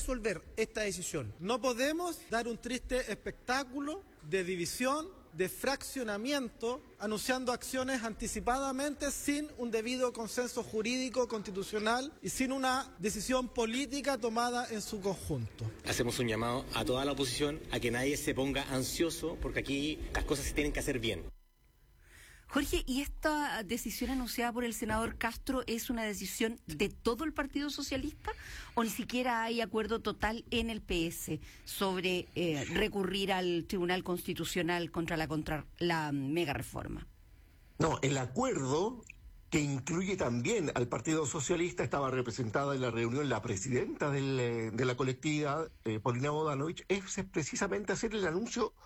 resolver esta decisión. No podemos dar un triste espectáculo de división, de fraccionamiento, anunciando acciones anticipadamente sin un debido consenso jurídico constitucional y sin una decisión política tomada en su conjunto. Hacemos un llamado a toda la oposición a que nadie se ponga ansioso, porque aquí las cosas se tienen que hacer bien. Jorge, ¿y esta decisión anunciada por el senador Castro es una decisión de todo el Partido Socialista o ni siquiera hay acuerdo total en el PS sobre recurrir al Tribunal Constitucional contra la mega reforma? No, el acuerdo, que incluye también al Partido Socialista, estaba representada en la reunión la presidenta de la colectividad, Paulina Bodanovich, es precisamente hacer el anuncio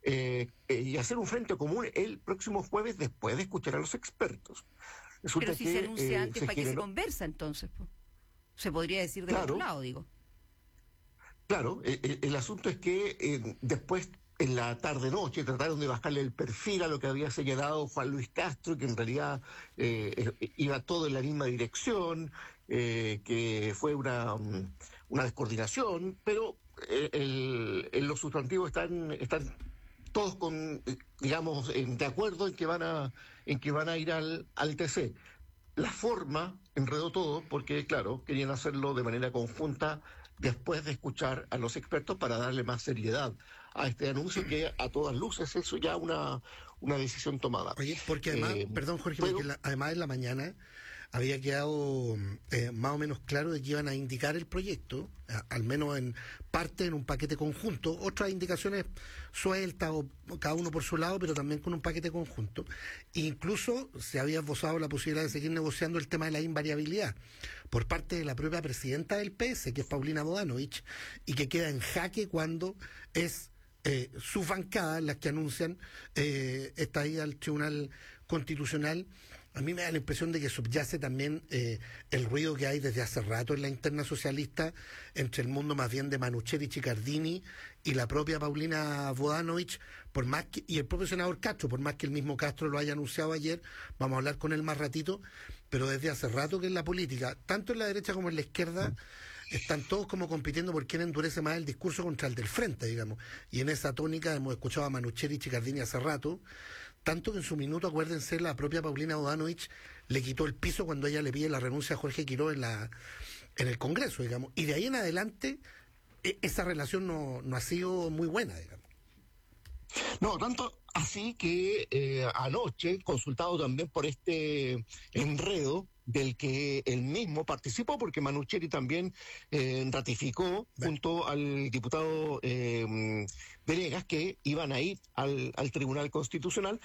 y hacer un frente común el próximo jueves después de escuchar a los expertos. Resulta Pero si se anuncia antes, ¿para qué se conversa entonces? Se podría decir del otro lado, digo. Claro, el asunto es que después, en la tarde-noche, trataron de bajarle el perfil a lo que había señalado Juan Luis Castro, que en realidad iba todo en la misma dirección, que fue una descoordinación, pero en los sustantivos están todos de acuerdo en que van a ir al TC. La forma enredó todo porque, claro, querían hacerlo de manera conjunta después de escuchar a los expertos para darle más seriedad a este anuncio que a todas luces eso ya una decisión tomada. Oye, porque además, perdón Jorge, porque además en la mañana había quedado más o menos claro de que iban a indicar el proyecto, al menos en parte en un paquete conjunto, otras indicaciones sueltas o cada uno por su lado, pero también con un paquete conjunto. E incluso se había esbozado la posibilidad de seguir negociando el tema de la invariabilidad por parte de la propia presidenta del PS, que es Paulina Bodanovich, y que queda en jaque cuando es sus bancadas las que anuncian esta ida al Tribunal Constitucional. A mí me da la impresión de que subyace también el ruido que hay desde hace rato en la interna socialista entre el mundo más bien de Manucheri Cicardini y la propia Paulina Bodanovich, y el propio senador Castro, por más que el mismo Castro lo haya anunciado ayer. Vamos a hablar con él más ratito, pero desde hace rato que en la política, tanto en la derecha como en la izquierda, están todos como compitiendo por quién endurece más el discurso contra el del frente, digamos. Y en esa tónica hemos escuchado a Manucheri Cicardini hace rato, tanto que en su minuto, acuérdense, la propia Paulina Bodanovich le quitó el piso cuando ella le pide la renuncia a Jorge Quiroz en el Congreso, digamos. Y de ahí en adelante, esa relación no ha sido muy buena, digamos. No, tanto así que anoche, consultado también por este enredo del que él mismo participó, porque Manucheri también ratificó junto al diputado Venegas que iban a ir al Tribunal Constitucional.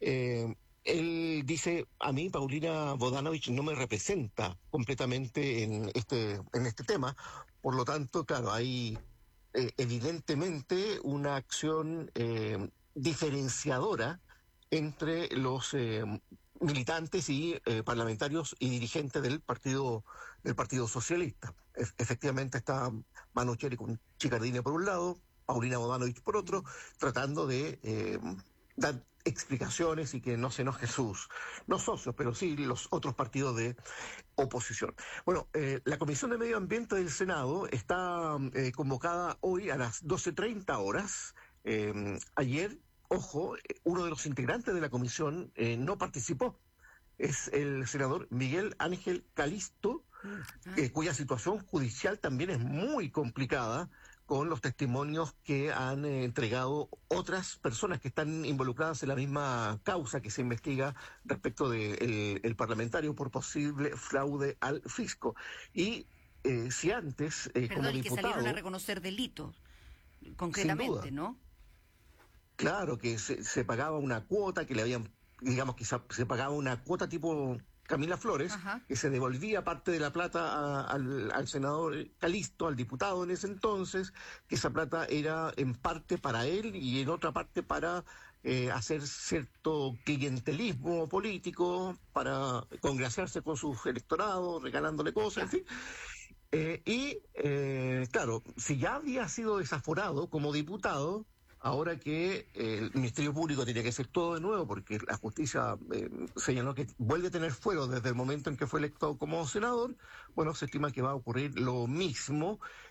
Él dice, a mí Paulina Bodanovich no me representa completamente en este tema, por lo tanto, claro, hay evidentemente una acción diferenciadora entre los militantes y parlamentarios y dirigentes del Partido Socialista. Efectivamente está Manucheri con Cicardini por un lado, Paulina Bodanovich por otro, tratando de dar explicaciones y que no se enojen los socios, pero sí los otros partidos de oposición. Bueno, la Comisión de Medio Ambiente del Senado está convocada hoy a las 12:30 horas. Ayer, ojo, uno de los integrantes de la comisión no participó. Es el senador Miguel Ángel Calisto, cuya situación judicial también es muy complicada, con los testimonios que han entregado otras personas que están involucradas en la misma causa que se investiga respecto de el parlamentario por posible fraude al fisco. Y si antes, como diputado... que salieron a reconocer delitos, concretamente, ¿no? Claro, que se pagaba una cuota, que le habían, digamos que se pagaba una cuota tipo Camila Flores, que se devolvía parte de la plata al senador Calisto, al diputado en ese entonces, que esa plata era en parte para él y en otra parte para hacer cierto clientelismo político, para congraciarse con sus electorados, regalándole cosas, en fin. Claro, si ya había sido desaforado como diputado, ahora que el Ministerio Público tiene que hacer todo de nuevo, porque la justicia señaló que vuelve a tener fuero desde el momento en que fue electo como senador, bueno, se estima que va a ocurrir lo mismo,